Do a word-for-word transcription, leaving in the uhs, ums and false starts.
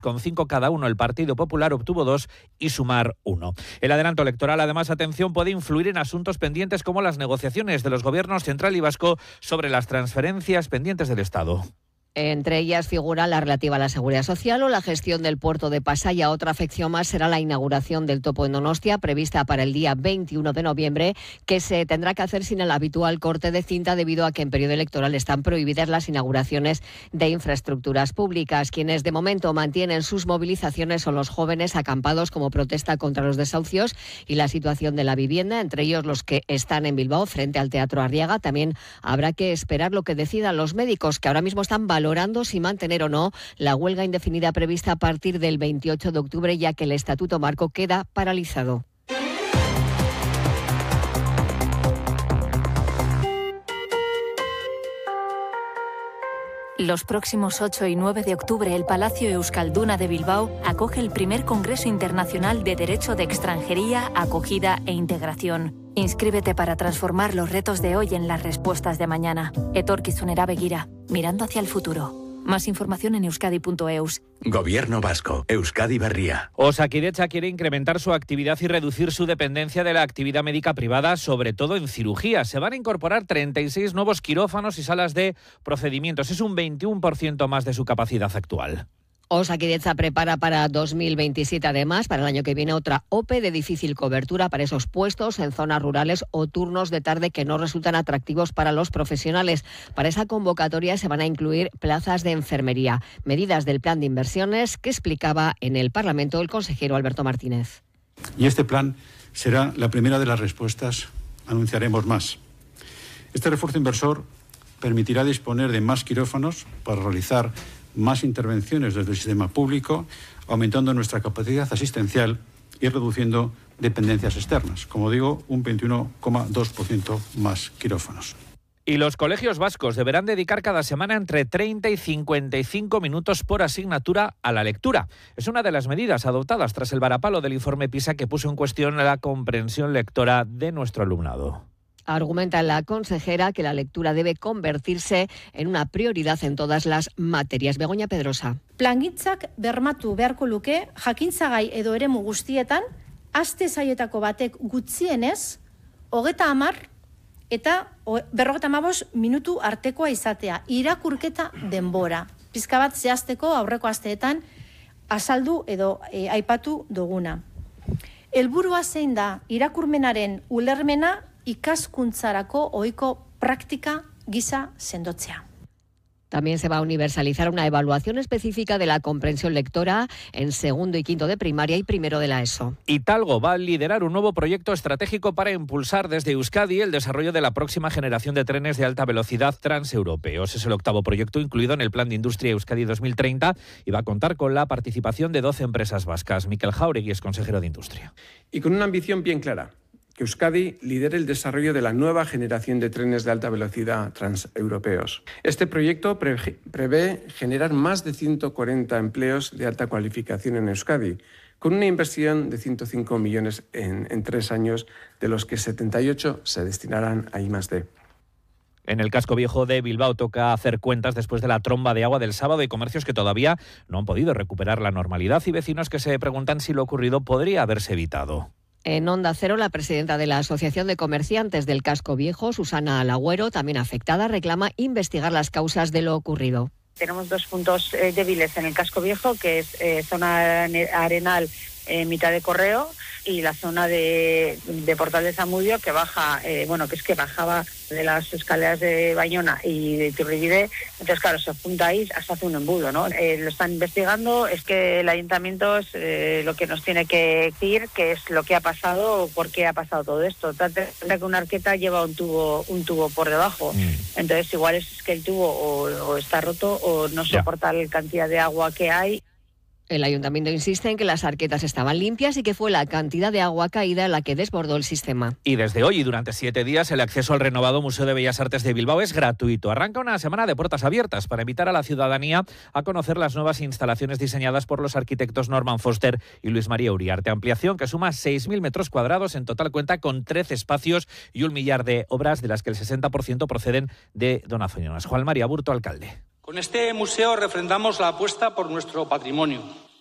con cinco cada uno. El Partido Popular obtuvo dos y Sumar uno. El adelanto electoral, además, atención, puede influir en asuntos pendientes como las negociaciones de los gobiernos central y vasco sobre las transferencias pendientes del Estado. Entre ellas figura la relativa a la seguridad social o la gestión del puerto de Pasaia. Otra afección más será la inauguración del topo en Donostia, prevista para el día veintiuno de noviembre, que se tendrá que hacer sin el habitual corte de cinta debido a que en periodo electoral están prohibidas las inauguraciones de infraestructuras públicas. Quienes de momento mantienen sus movilizaciones son los jóvenes acampados como protesta contra los desahucios y la situación de la vivienda, entre ellos los que están en Bilbao frente al Teatro Arriaga. También habrá que esperar lo que decidan los médicos, que ahora mismo están valorando valorando si mantener o no la huelga indefinida prevista a partir del veintiocho de octubre, ya que el Estatuto Marco queda paralizado. Los próximos ocho y nueve de octubre, el Palacio Euskalduna de Bilbao acoge el primer Congreso Internacional de Derecho de Extranjería, Acogida e Integración. Inscríbete para transformar los retos de hoy en las respuestas de mañana. Etorkizunera begira, mirando hacia el futuro. Más información en euskadi punto eus. Gobierno vasco, Euskadi Berria. Osakidetza quiere incrementar su actividad y reducir su dependencia de la actividad médica privada, sobre todo en cirugía. Se van a incorporar treinta y seis nuevos quirófanos y salas de procedimientos. Es un veintiuno por ciento más de su capacidad actual. Osakidetza prepara para dos mil veintisiete, además, para el año que viene, otra O P E de difícil cobertura para esos puestos en zonas rurales o turnos de tarde que no resultan atractivos para los profesionales. Para esa convocatoria se van a incluir plazas de enfermería, medidas del plan de inversiones que explicaba en el Parlamento el consejero Alberto Martínez. Y este plan será la primera de las respuestas. Anunciaremos más. Este refuerzo inversor permitirá disponer de más quirófanos para realizar más intervenciones desde el sistema público, aumentando nuestra capacidad asistencial y reduciendo dependencias externas. Como digo, un veintiuno coma dos por ciento más quirófanos. Y los colegios vascos deberán dedicar cada semana entre treinta y cincuenta y cinco minutos por asignatura a la lectura. Es una de las medidas adoptadas tras el varapalo del informe PISA que puso en cuestión la comprensión lectora de nuestro alumnado. Argumenta la consejera que la lectura debe convertirse en una prioridad en todas las materias. Begoña Pedrosa. Plangintzak bermatu beharko luke jakintzagai edo eremu guztietan aste saietako batek gutxienez hogeta hamar eta berrogeta hamabost minutu artekoa izatea, irakurketa denbora. Pizka bat zehazteko aurreko asteetan azaldu edo e, aipatu duguna. Helburua zein da irakurmenaren ulermena ikaskuntzarako ohiko praktika gisa sendotzea. También se va a universalizar una evaluación específica de la comprensión lectora en segundo y quinto de primaria y primero de la ESO. Italgo va a liderar un nuevo proyecto estratégico para impulsar desde Euskadi el desarrollo de la próxima generación de trenes de alta velocidad transeuropeos. Es el octavo proyecto incluido en el Plan de Industria Euskadi dos mil treinta y va a contar con la participación de doce empresas vascas. Mikel Jauregui es consejero de Industria. Y con una ambición bien clara: que Euskadi lidere el desarrollo de la nueva generación de trenes de alta velocidad transeuropeos. Este proyecto pre- prevé generar más de ciento cuarenta empleos de alta cualificación en Euskadi, con una inversión de ciento cinco millones en, en tres años, de los que setenta y ocho se destinarán a I más D. En el casco viejo de Bilbao toca hacer cuentas después de la tromba de agua del sábado y comercios que todavía no han podido recuperar la normalidad y vecinos que se preguntan si lo ocurrido podría haberse evitado. En Onda Cero, la presidenta de la Asociación de Comerciantes del Casco Viejo, Susana Alagüero, también afectada, reclama investigar las causas de lo ocurrido. Tenemos dos puntos eh, débiles en el Casco Viejo, que es eh, zona arenal, eh, mitad de Correo, y la zona de, de Portal de Zamudio, que baja, eh, bueno, que es que bajaba de las escaleras de Bañona y de Iturribide. Entonces, claro, se junta ahí, hasta hace un embudo, ¿no? Eh, lo están investigando. Es que el ayuntamiento es eh, lo que nos tiene que decir qué es lo que ha pasado o por qué ha pasado todo esto. Trata que una arqueta lleva un tubo un tubo por debajo. Mm. Entonces, igual es que el tubo o, o está roto o no soporta la cantidad de agua que hay. El ayuntamiento insiste en que las arquetas estaban limpias y que fue la cantidad de agua caída la que desbordó el sistema. Y desde hoy y durante siete días el acceso al renovado Museo de Bellas Artes de Bilbao es gratuito. Arranca una semana de puertas abiertas para invitar a la ciudadanía a conocer las nuevas instalaciones diseñadas por los arquitectos Norman Foster y Luis María Uriarte. Ampliación que suma seis mil metros cuadrados, en total cuenta con trece espacios y un millar de obras, de las que el sesenta por ciento proceden de donaciones. Juan María Burto, alcalde. Con este museo refrendamos la apuesta por nuestro patrimonio.